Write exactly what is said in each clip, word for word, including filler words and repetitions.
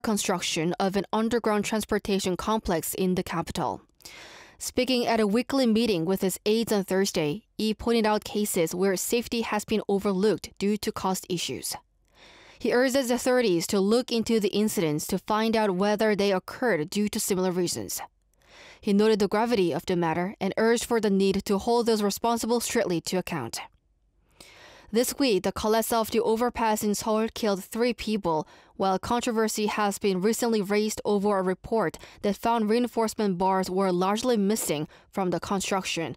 construction of an underground transportation complex in the capital. Speaking at a weekly meeting with his aides on Thursday, Lee pointed out cases where safety has been overlooked due to cost issues. He urges authorities to look into the incidents to find out whether they occurred due to similar reasons. He noted the gravity of the matter and urged for the need to hold those responsible strictly to account. This week, the collapse of the overpass in Seoul killed three people, while controversy has been recently raised over a report that found reinforcement bars were largely missing from the construction.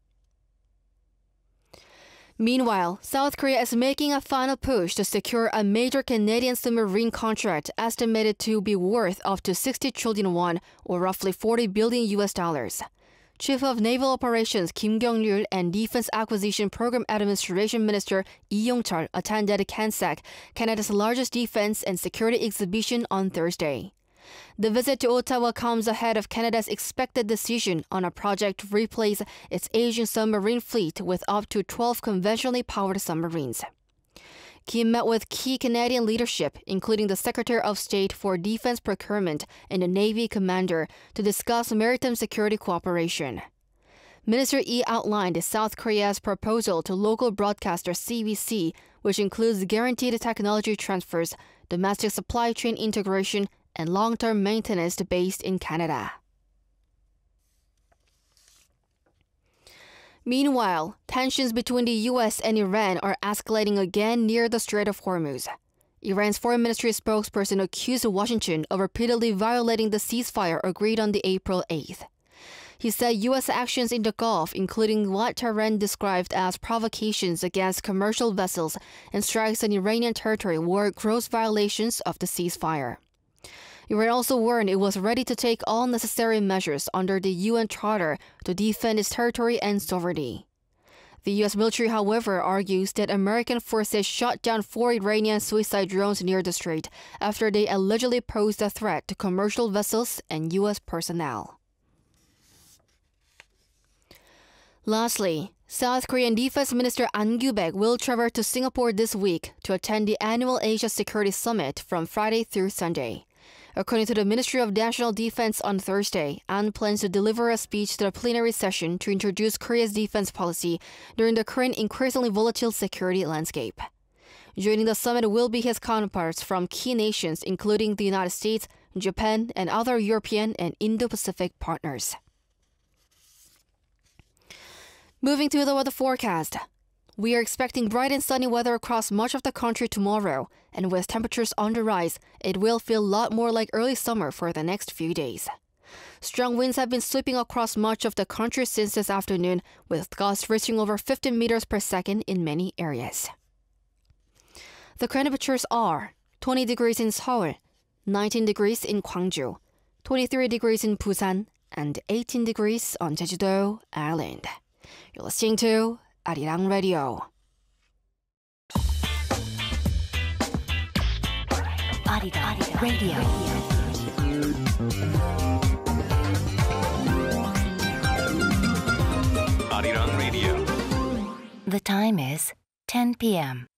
Meanwhile, South Korea is making a final push to secure a major Canadian submarine contract estimated to be worth up to sixty trillion won, or roughly forty billion U S dollars. Chief of Naval Operations Kim Kyung-ryul and Defense Acquisition Program Administration Minister Lee Yong-chol attended CANSEC, Canada's largest defense and security exhibition, on Thursday. The visit to Ottawa comes ahead of Canada's expected decision on a project to replace its Asian submarine fleet with up to twelve conventionally powered submarines. Kim met with key Canadian leadership, including the Secretary of State for Defense Procurement and the Navy Commander, to discuss maritime security cooperation. Minister Lee outlined South Korea's proposal to local broadcaster C B C, which includes guaranteed technology transfers, domestic supply chain integration, and long-term maintenance based in Canada. Meanwhile, tensions between the U S and Iran are escalating again near the Strait of Hormuz. Iran's foreign ministry spokesperson accused Washington of repeatedly violating the ceasefire agreed on the April eighth. He said U S actions in the Gulf, including what Tehran described as provocations against commercial vessels and strikes on Iranian territory, were gross violations of the ceasefire. Iran also warned it was ready to take all necessary measures under the U N Charter to defend its territory and sovereignty. The U S military, however, argues that American forces shot down four Iranian suicide drones near the strait after they allegedly posed a threat to commercial vessels and U S personnel. Lastly, South Korean Defense Minister An Kyu-baek will travel to Singapore this week to attend the annual Asia Security Summit from Friday through Sunday. According to the Ministry of National Defense on Thursday, An plans to deliver a speech to the plenary session to introduce Korea's defense policy during the current increasingly volatile security landscape. Joining the summit will be his counterparts from key nations including the United States, Japan, and other European and Indo-Pacific partners. Moving to the weather forecast. We are expecting bright and sunny weather across much of the country tomorrow, and with temperatures on the rise, it will feel a lot more like early summer for the next few days. Strong winds have been sweeping across much of the country since this afternoon, with gusts reaching over fifty meters per second in many areas. The current temperatures are twenty degrees in Seoul, nineteen degrees in Gwangju, twenty-three degrees in Busan, and eighteen degrees on Jeju-do Island. You're listening to Arirang Radio. Arirang Radio. Arirang Radio. The time is ten p m